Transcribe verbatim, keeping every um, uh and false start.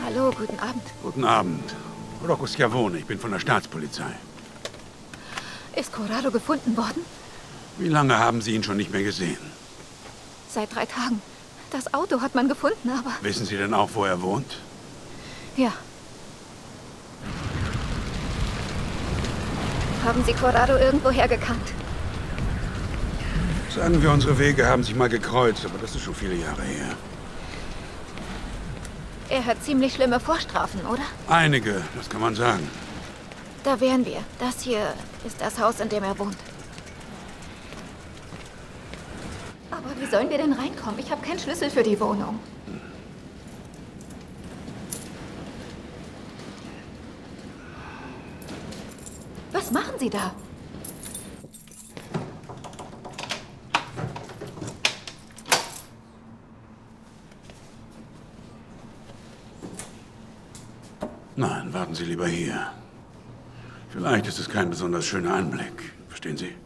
Hallo, guten Abend. Guten Abend. Rocco Schiavone, ich bin von der Staatspolizei. Ist Corrado gefunden worden? Wie lange haben Sie ihn schon nicht mehr gesehen? Seit drei Tagen. Das Auto hat man gefunden, aber... Wissen Sie denn auch, wo er wohnt? Ja. Haben Sie Corrado irgendwoher gekannt? Sagen wir, unsere Wege haben sich mal gekreuzt, aber das ist schon viele Jahre her. Er hat ziemlich schlimme Vorstrafen, oder? Einige, das kann man sagen. Da wären wir. Das hier ist das Haus, in dem er wohnt. Aber wie sollen wir denn reinkommen? Ich habe keinen Schlüssel für die Wohnung. Was machen Sie da? Nein, warten Sie lieber hier. Vielleicht ist es kein besonders schöner Anblick. Verstehen Sie?